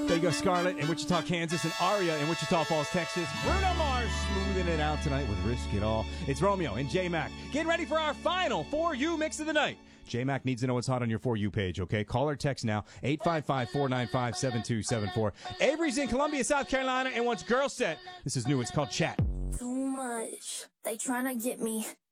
There you go, Scarlett in Wichita, Kansas, and Aria in Wichita Falls, Texas. Bruno Mars smoothing it out tonight with Risk It All. It's Romeo and J-Mac. Getting ready for our final For You Mix of the Night. J-Mac needs to know what's hot on your For You page, okay? Call or text now, 855-495-7274. Avery's in Columbia, South Carolina, and wants Girl Set. This is new. It's called Chat. Too much. They tryna get me.